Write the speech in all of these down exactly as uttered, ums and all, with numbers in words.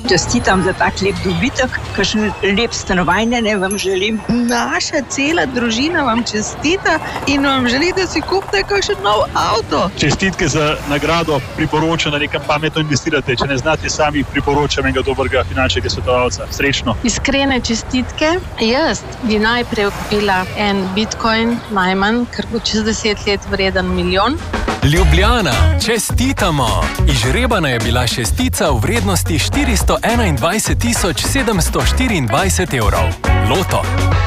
Čestitam za tak lep dobitek, kakšen lep stanovanje ne vam želim. Naša cela družina vam čestita in vam želi, da si kupite kakšen nov avto. Čestitke za nagrado, priporočam, da nekam pametno investirate. Če ne znate sami, priporočam enega dobrega finančnega svetovalca. Srečno. Iskrene čestitke. Jaz bi najprej kupila en bitcoin najmanj, ker bo čez deset let vreden milijon. Ljubljana, čestitamo! Izžrebana je bila šestica v vrednosti štiristo enaindvajset tisoč sedemsto štiriindvajset evrov. Loto.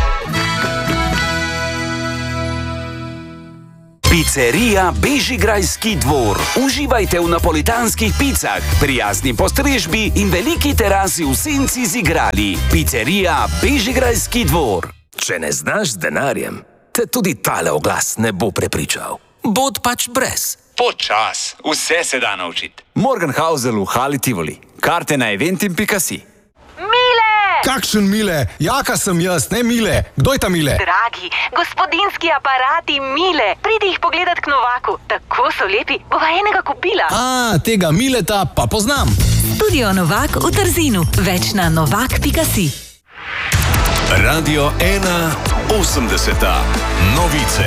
Pizzerija Bežigrajski dvor. Uživajte v napolitanskih picah, prijazni postrežbi in veliki terasi v senci z igrali. Pizzerija Bežigrajski dvor. Če ne znaš z denarjem, te tudi tale oglas ne bo prepričal. Bod pač brez. Počas, vse se da naučiti. Morgenhausel v Hali Tivoli. Karte na eventim pika si. Mile! Kakšen Mile? Jaka sem jaz, ne Mile. Kdo je ta Mile? Dragi, gospodinski aparati Mile. Pridi jih pogledat k Novaku. Tako so lepi, bova enega kupila. A, tega Mileta pa poznam. Studio Novak v Trzinu. Več na novak pika si. Radio ena osemdeseta. Novice.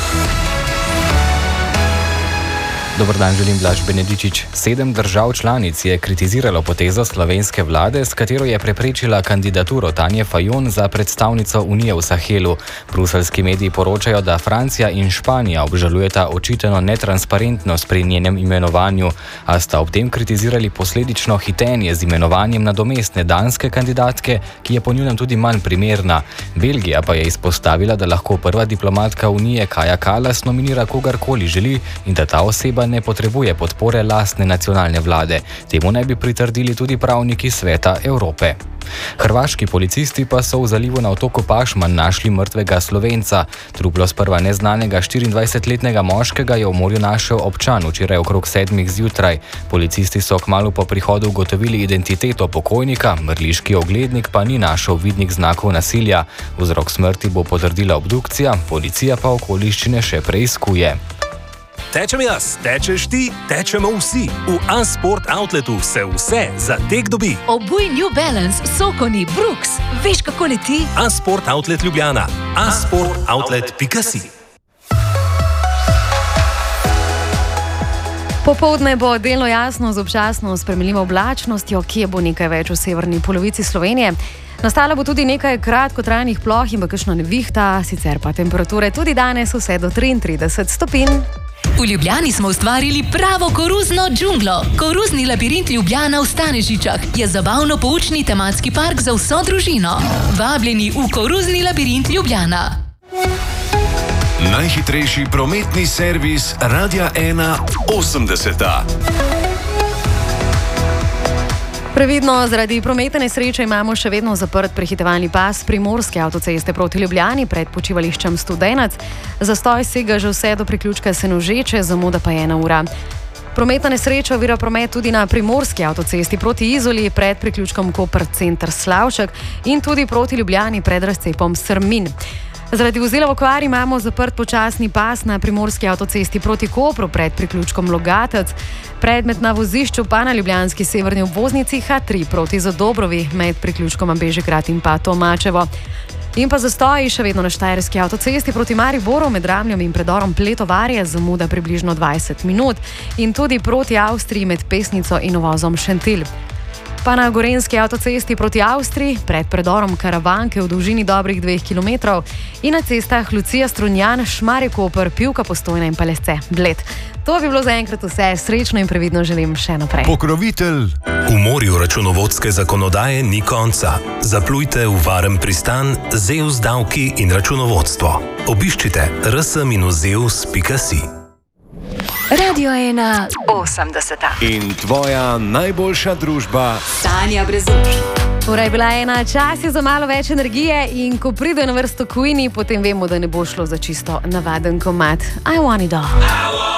Dobar dan, želim Blaž Benedičič. Sedem držav članic je kritiziralo potezo slovenske vlade, s katero je preprečila kandidaturo Tanje Fajon za predstavnico Unije v Sahelu. Bruseljski mediji poročajo, da Francija in Španija obžalujeta očitano netransparentnost pri njenem imenovanju, a sta ob tem kritizirali posledično hitenje z imenovanjem nadomestne danske kandidatke, ki je po njunem tudi manj primerna. Belgija pa je izpostavila, da lahko prva diplomatka Unije Kaja Kallas nominira kogarkoli želi in da ta oseba ne potrebuje podpore lastne nacionalne vlade. Temu naj bi pritrdili tudi pravniki Sveta Evrope. Hrvaški policisti pa so v zalivu na otoku Pašman našli mrtvega Slovenca. Truplo sprva neznanega štiriindvajsetletnega moškega je v morju našel občan včeraj okrog sedmih zjutraj. Policisti so kmalu po prihodu ugotovili identiteto pokojnika, mrliški oglednik pa ni našel vidnih znakov nasilja. Vzrok smrti bo potrdila obdukcija, policija pa okoliščine še preiskuje. Tečem jaz, tečeš ti, tečemo vsi. V A-Sport Outletu se vse za tek dobi. Obuj New Balance, Sokoni, Brooks. Veš, kako leti? A-Sport Outlet Ljubljana. a sport outlet pika si. Popoldne bo delno jasno z občasno spremenljivo oblačnostjo, kje bo nekaj več v severni polovici Slovenije. Nastala bo tudi nekaj kratkotrajnih ploh in bo kakšna nevihta, sicer pa temperature tudi danes vse do triintrideset stopinj. V Ljubljani smo ustvarili pravo koruzno džunglo. Koruzni labirint Ljubljana v Stanežičah je zabavno-poučni tematski park za vso družino. Vabljeni v koruzni labirint Ljubljana. Najhitrejši prometni servis Radia ena osemdeseta. Previdno, zaradi prometne nesreče imamo še vedno zaprt prehitevalni pas primorske avtoceste proti Ljubljani pred počivališčem Studenac. Zastoj sega že vse do priključka Senožeče, zamuda pa je ena ura. Prometna nesreča ovira promet tudi na primorski avtocesti proti Izoli pred priključkom Koper Center Slavšek in tudi proti Ljubljani pred razcepom Srmin. Zaradi vozila v okvari imamo zaprt počasni pas na primorski avtocesti proti Kopru pred priključkom Logatec, predmet na vozišču pa na ljubljanski severni obvoznici H tri proti Zadobrovi med priključkom Bežigrad in pa Tomačevo. In pa zastoji še vedno na štajerski avtocesti proti Mariboru med Ramljom in predorom Pletovarje, zamuda približno dvajset minut in tudi proti Avstriji med Pesnico in uvozom Šentilj. Pa na gorenski avtocesti proti Avstriji, pred predorom Karavanke v dolžini dobrih dveh kilometrov in na cestah Lucija Strunjan, Šmarje Koper, Pivka Postojna in Palesce Bled. To bi bilo zaenkrat vse, srečno in previdno želim še naprej. Pokrovitelj. V morju računovodske zakonodaje ni konca. Zaplujte v varen pristan Zeus davki in računovodstvo. Obiščite r s zeus pika si. Radio ena osemdeseta. In tvoja najboljša družba Tanja Brezuč. Ura je bila ena, čas je za malo več energije in ko pride na vrsto Queenie, potem vemo, da ne bo šlo za čisto navaden komad. I want it all.